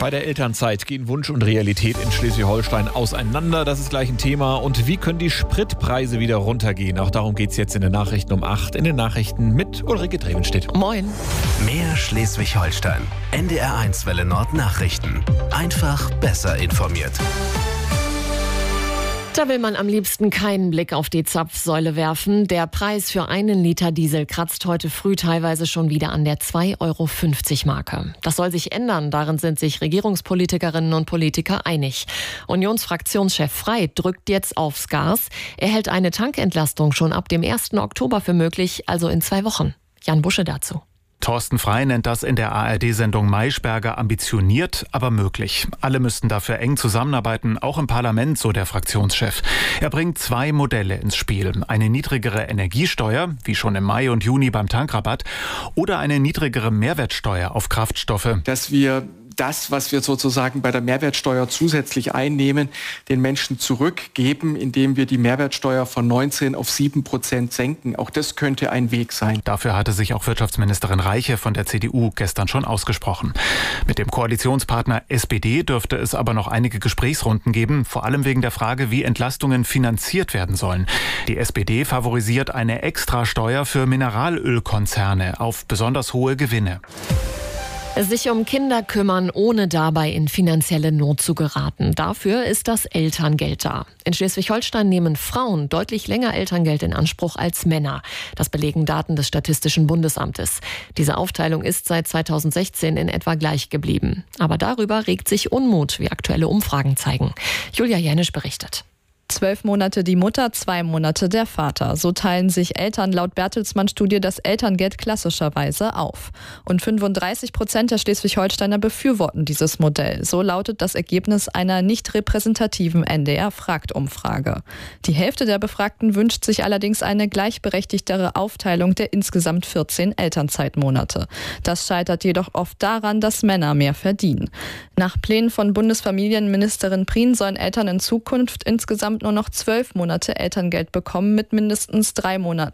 Bei der Elternzeit gehen Wunsch und Realität in Schleswig-Holstein auseinander. Das ist gleich ein Thema. Und wie können die Spritpreise wieder runtergehen? Auch darum geht es jetzt in den Nachrichten um 8. In den Nachrichten mit Ulrike Drevenstedt. Moin. Mehr Schleswig-Holstein. NDR1 Welle Nord Nachrichten. Einfach besser informiert. Da will man am liebsten keinen Blick auf die Zapfsäule werfen. Der Preis für einen Liter Diesel kratzt heute früh teilweise schon wieder an der 2,50 € Marke. Das soll sich ändern, darin sind sich Regierungspolitikerinnen und Politiker einig. Unionsfraktionschef Frey drückt jetzt aufs Gas. Er hält eine Tankentlastung schon ab dem 1. Oktober für möglich, also in 2 Wochen. Jan Busche dazu. Thorsten Frey nennt das in der ARD-Sendung Maischberger ambitioniert, aber möglich. Alle müssten dafür eng zusammenarbeiten, auch im Parlament, so der Fraktionschef. Er bringt 2 Modelle ins Spiel. Eine niedrigere Energiesteuer, wie schon im Mai und Juni beim Tankrabatt, oder eine niedrigere Mehrwertsteuer auf Kraftstoffe. Dass wir das, was wir sozusagen bei der Mehrwertsteuer zusätzlich einnehmen, den Menschen zurückgeben, indem wir die Mehrwertsteuer von 19 auf 7% senken. Auch das könnte ein Weg sein. Dafür hatte sich auch Wirtschaftsministerin Reiche von der CDU gestern schon ausgesprochen. Mit dem Koalitionspartner SPD dürfte es aber noch einige Gesprächsrunden geben, vor allem wegen der Frage, wie Entlastungen finanziert werden sollen. Die SPD favorisiert eine Extrasteuer für Mineralölkonzerne auf besonders hohe Gewinne. Sich um Kinder kümmern, ohne dabei in finanzielle Not zu geraten. Dafür ist das Elterngeld da. In Schleswig-Holstein nehmen Frauen deutlich länger Elterngeld in Anspruch als Männer. Das belegen Daten des Statistischen Bundesamtes. Diese Aufteilung ist seit 2016 in etwa gleich geblieben. Aber darüber regt sich Unmut, wie aktuelle Umfragen zeigen. Julia Jänisch berichtet. 12 Monate die Mutter, 2 Monate der Vater. So teilen sich Eltern laut Bertelsmann-Studie das Elterngeld klassischerweise auf. Und 35% der Schleswig-Holsteiner befürworten dieses Modell. So lautet das Ergebnis einer nicht repräsentativen NDR-Fragt-Umfrage. Die Hälfte der Befragten wünscht sich allerdings eine gleichberechtigtere Aufteilung der insgesamt 14 Elternzeitmonate. Das scheitert jedoch oft daran, dass Männer mehr verdienen. Nach Plänen von Bundesfamilienministerin Prien sollen Eltern in Zukunft insgesamt nur noch 12 Monate Elterngeld bekommen mit mindestens 3 Monaten